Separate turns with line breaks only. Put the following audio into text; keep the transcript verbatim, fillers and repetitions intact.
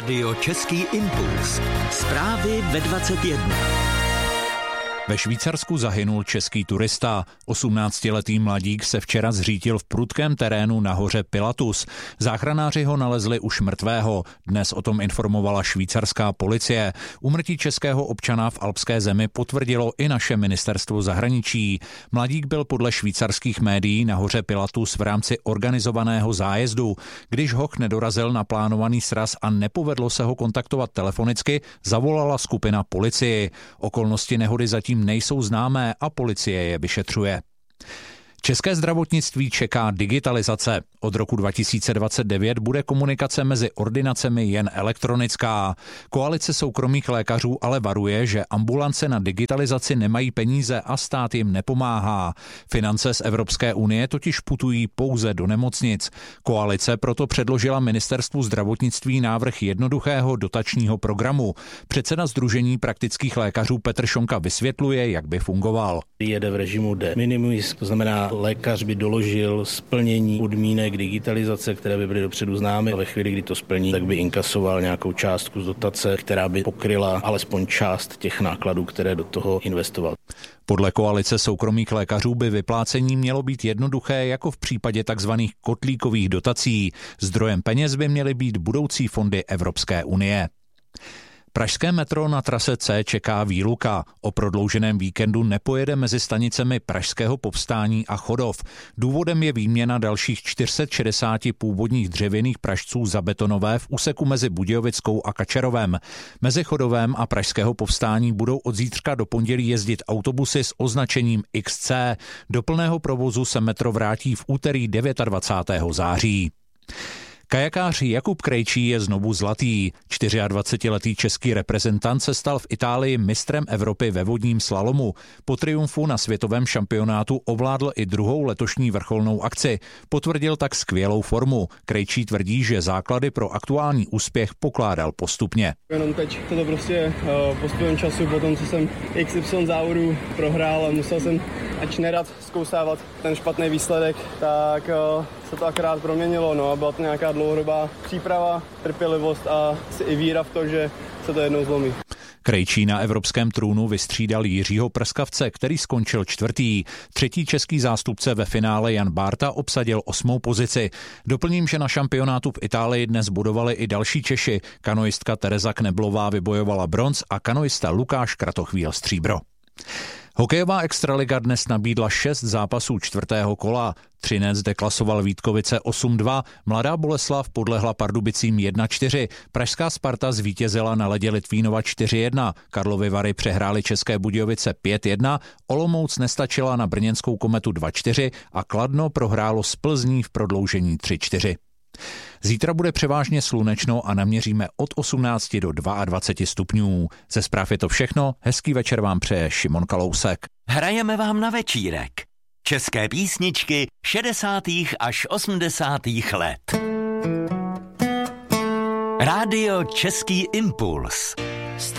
Radio Český impuls. Zprávy ve dvacet jedna.
Ve Švýcarsku zahynul český turista. osmnáctiletý mladík se včera zřítil v prudkém terénu na hoře Pilatus. Záchranáři ho nalezli už mrtvého. Dnes o tom informovala švýcarská policie. Úmrtí českého občana v alpské zemi potvrdilo i naše ministerstvo zahraničí. Mladík byl podle švýcarských médií na hoře Pilatus v rámci organizovaného zájezdu. Když hoch nedorazil na plánovaný sraz a nepovedlo se ho kontaktovat telefonicky, zavolala skupina policii. Okolnosti nehody zatím nejsou známé a policie je vyšetřuje. České zdravotnictví čeká digitalizace. Od roku dva tisíce dvacet devět bude komunikace mezi ordinacemi jen elektronická. Koalice soukromých lékařů ale varuje, že ambulance na digitalizaci nemají peníze a stát jim nepomáhá. Finance z Evropské unie totiž putují pouze do nemocnic. Koalice proto předložila ministerstvu zdravotnictví návrh jednoduchého dotačního programu. Předseda Sdružení praktických lékařů Petr Šonka vysvětluje, jak by fungoval.
Jede v režimu de minimis, to znamená, lékař by doložil splnění podmínek digitalizace, které by byly dopředu známy. A ve chvíli, kdy to splní, tak by inkasoval nějakou částku z dotace, která by pokryla alespoň část těch nákladů, které do toho investoval.
Podle koalice soukromých lékařů by vyplácení mělo být jednoduché jako v případě tzv. Kotlíkových dotací. Zdrojem peněz by měly být budoucí fondy Evropské unie. Pražské metro na trase C čeká výluka. O prodlouženém víkendu nepojede mezi stanicemi Pražského povstání a Chodov. Důvodem je výměna dalších čtyři sta šedesát původních dřevěných pražců za betonové v úseku mezi Budějovickou a Kačerovem. Mezi Chodovem a Pražského povstání budou od zítřka do pondělí jezdit autobusy s označením X C. Do plného provozu se metro vrátí v úterý dvacátého devátého září. Kajakář Jakub Krejčí je znovu zlatý. dvacetčtyřletý český reprezentant se stal v Itálii mistrem Evropy ve vodním slalomu. Po triumfu na světovém šampionátu ovládl i druhou letošní vrcholnou akci. Potvrdil tak skvělou formu. Krejčí tvrdí, že základy pro aktuální úspěch pokládal postupně.
Jenom teď to prostě uh, postupem času, po tom, co jsem iks ypsilon závodů prohrál a musel jsem ač nerad zkousávat ten špatný výsledek, tak uh, se to akorát proměnilo. No, a byla to nějaká dlouhodobá příprava, trpělivost a i víra v to, že se to jednou zlomí.
Krejčí na evropském trůnu vystřídal Jiřího Prskavce, který skončil čtvrtý. Třetí český zástupce ve finále Jan Bárta obsadil osmou pozici. Doplním, že na šampionátu v Itálii dnes bodovali i další Češi. Kanoistka Tereza Kneblová vybojovala bronz a kanoista Lukáš Kratochvíl stříbro. Hokejová extraliga dnes nabídla šest zápasů čtvrtého kola. Třinec deklasoval Vítkovice osm dva, Mladá Boleslav podlehla Pardubicím jedna čtyři, pražská Sparta zvítězila na ledě Litvínova čtyři jedna, Karlovy Vary přehrály České Budějovice pět jedna, Olomouc nestačila na brněnskou Kometu dva čtyři a Kladno prohrálo s Plzní v prodloužení tři čtyři. Zítra bude převážně slunečno a naměříme od osmnácti do dvaceti dvou stupňů. Ze zpráv je to všechno, hezký večer vám přeje Šimon Kalousek.
Hrajeme vám na večírek. České písničky šedesátých až osmdesátých let. Rádio Český impuls.